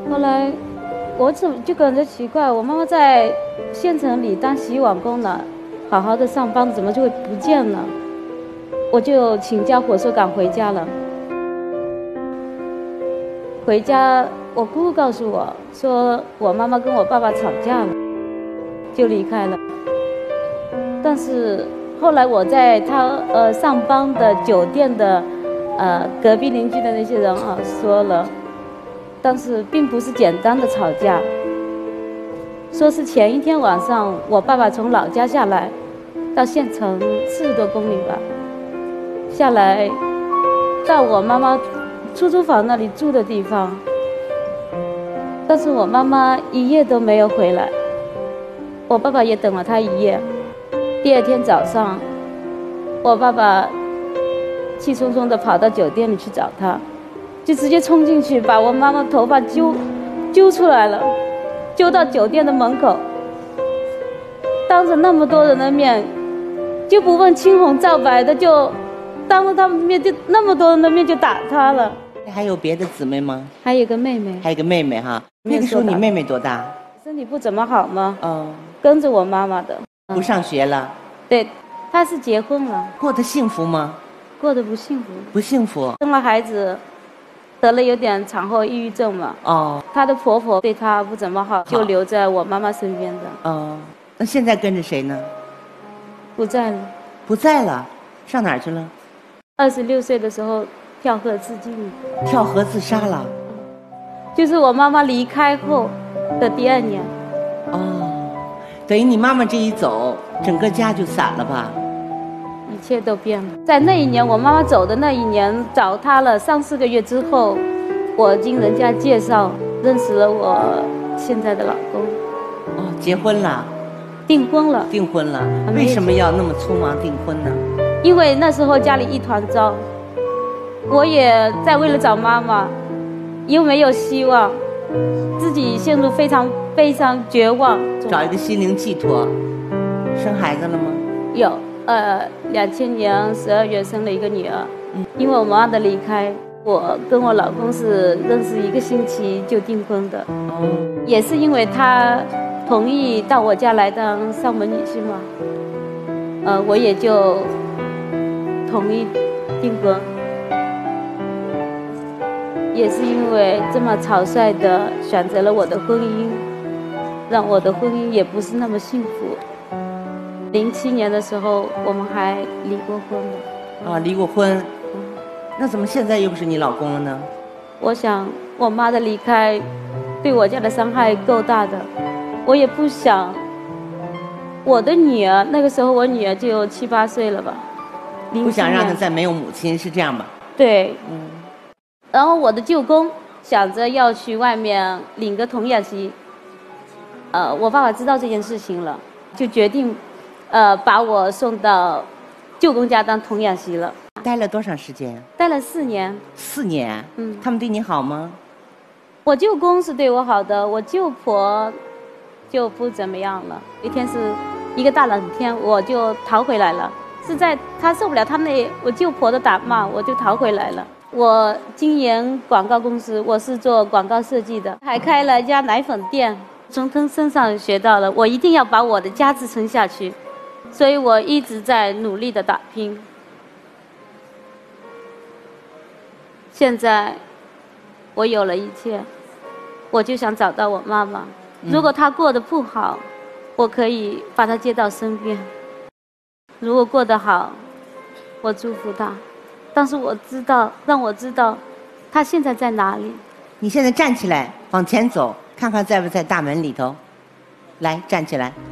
后来我怎么就感觉奇怪，我妈妈在县城里当洗碗工呢，好好的上班，怎么就会不见了？我就请假火车赶回家了。回家，我姑姑告诉我说，我妈妈跟我爸爸吵架了，就离开了。但是后来我在她上班的酒店的隔壁邻居的那些人说了，但是并不是简单的吵架，说是前一天晚上我爸爸从老家下来，到县城40多公里吧，下来到我妈妈出租房那里住的地方，但是我妈妈一夜都没有回来，我爸爸也等了她一夜。第二天早上，我爸爸气冲冲地跑到酒店里去找她，就直接冲进去把我妈妈头发揪出来了，揪到酒店的门口，当着那么多人的面，就不问青红皂白的，就当着他们面，就那么多人的面就打她了。 还有别的姊妹吗？ 还有个妹妹。 还有个妹妹哈。那个时候你妹妹多大？ 身体不怎么好吗？ 哦， 跟着我妈妈的。 不上学了。 对，她是结婚了。 过得幸福吗？ 过得不幸福。 不幸福。 生了孩子，得了有点产后抑郁症嘛。 哦。 她的婆婆对她不怎么好，就留在我妈妈身边的。 哦，那现在跟着谁呢？ 不在了。 不在了，上哪儿去了 ？26岁的时候跳河自尽。 跳河自杀了。 就是我妈妈离开后的第2年。 哦，等于你妈妈这一走，整个家就散了吧？ 一切都变了。在那一年，我妈妈走的那一年，找她了3、4个月之后，我经人家介绍认识了我现在的老公。 哦，结婚了？ 订婚了。 订婚了。为什么要那么匆忙订婚呢？ 因为那时候家里一团糟，我也在为了找妈妈，又没有希望，自己陷入非常悲伤绝望， 找一个心灵寄托。生孩子了吗？ 有，2000年12月生了一个女儿。因为我妈妈的离开，我跟我老公是认识1个星期就订婚的。也是因为他同意到我家来当上门女婿嘛，我也就同意订婚。也是因为这么草率的选择了我的婚姻，让我的婚姻也不是那么幸福。07年的时候，我们还离过婚了。 啊，离过婚。那怎么现在又不是你老公了呢？ 我想我妈的离开对我家的伤害够大的，我也不想我的女儿，那个时候我女儿就7、8岁了吧， 不想让她再没有母亲，是这样吧？ 对。然后我的舅公想着要去外面领个童养媳，我爸爸知道这件事情了，就决定把我送到舅公家当童养媳了。 待了多长时间？ 待了4年。 4年？他们对你好吗？ 我舅公是对我好的，我舅婆就不怎么样了。一天是一个大冷天，我就逃回来了。是在他受不了我舅婆的打骂，我就逃回来了。我经营广告公司，我是做广告设计的，还开了一家奶粉店。从他身上学到了，我一定要把我的家支撑下去，所以我一直在努力的打拼。现在我有了一切，我就想找到我妈妈。如果她过得不好，我可以把她接到身边；如果过得好，我祝福她。但是让我知道她现在在哪里。 你现在站起来，往前走，看看在不在大门里头。来，站起来。